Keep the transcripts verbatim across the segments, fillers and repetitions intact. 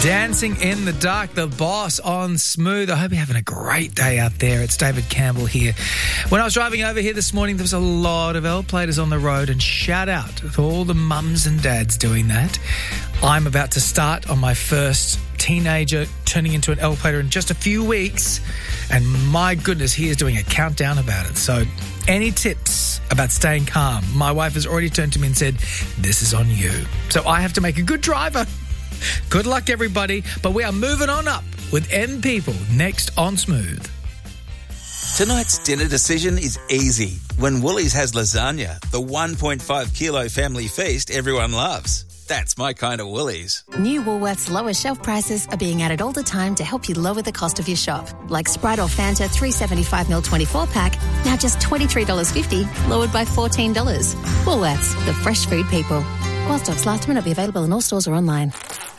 Dancing in the Dark, the boss on Smooth. I hope you're having a great day out there. It's David Campbell here. When I was driving over here this morning, there was a lot of L-platers on the road, and shout out to all the mums and dads doing that. I'm about to start on my first teenager turning into an L-plater in just a few weeks, and my goodness, he is doing a countdown about it. So any tips about staying calm? My wife has already turned to me and said, this is on you. So I have to make a good driver. Good luck, everybody. But we are moving on up with M People next on Smooth. Tonight's dinner decision is easy when Woolies has lasagna, the one point five kilo family feast everyone loves. That's my kind of Woolies. New Woolworths lower shelf prices are being added all the time to help you lower the cost of your shop. Like Sprite or Fanta three seventy-five milliliter twenty-four pack, now just twenty-three dollars fifty, lowered by fourteen dollars. Woolworths, the fresh food people. While stocks last, may not be available in all stores or online.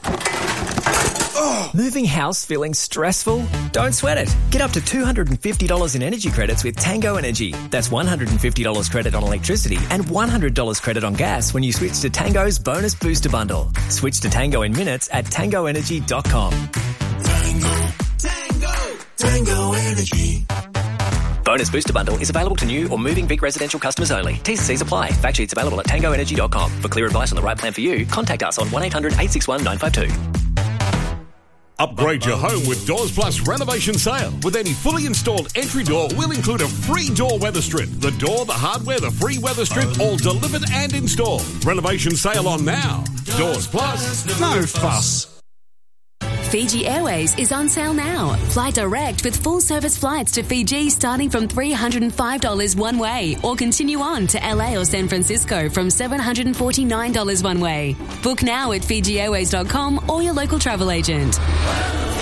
Moving house feeling stressful? Don't sweat it. Get up to two hundred fifty dollars in energy credits with Tango Energy. That's one hundred fifty dollars credit on electricity and one hundred dollars credit on gas when you switch to Tango's Bonus Booster Bundle. Switch to Tango in minutes at tango energy dot com. Tango, Tango, Tango Energy. Bonus Booster Bundle is available to new or moving Vic residential customers only. T's and C's apply. Fact sheets available at tango energy dot com. For clear advice on the right plan for you, contact us on one eight hundred eight six one nine five two. Upgrade your home with Doors Plus renovation sale. With any fully installed entry door, we'll include a free door weather strip. The door, the hardware, the free weather strip, all delivered and installed. Renovation sale on now. Doors Plus, no fuss. Fiji Airways is on sale now. Fly direct with full service flights to Fiji starting from three hundred five dollars one way, or continue on to L A or San Francisco from seven hundred forty-nine dollars one way. Book now at fiji airways dot com or your local travel agent.